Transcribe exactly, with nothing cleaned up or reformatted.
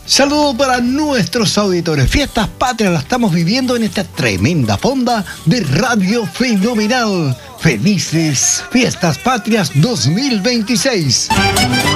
Saludos para nuestros auditores. Fiestas Patrias las estamos viviendo en esta tremenda fonda de Radio Fenomenal. Felices Fiestas Patrias dos mil veintiséis.